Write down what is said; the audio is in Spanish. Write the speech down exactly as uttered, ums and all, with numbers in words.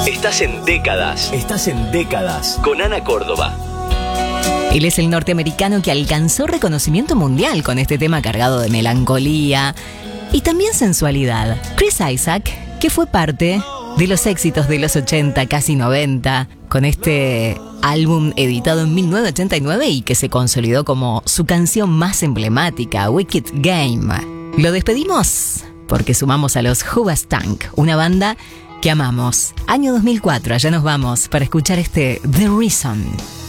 Estás en Décadas. Estás en Décadas. Con Ana Córdoba. Él es el norteamericano que alcanzó reconocimiento mundial con este tema cargado de melancolía y también sensualidad. Chris Isaak, que fue parte de los éxitos de los ochenta, casi noventa, con este álbum editado en mil novecientos ochenta y nueve y que se consolidó como su canción más emblemática, Wicked Game. Lo despedimos porque sumamos a los Hoobastank, una banda que amamos. Año dos mil cuatro, allá nos vamos para escuchar este The Reason.